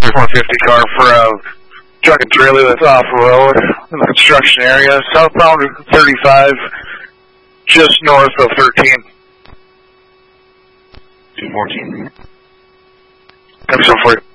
450 car for a truck and trailer that's off-road in the construction area, southbound 35, just north of 13. 214. I'm so for you.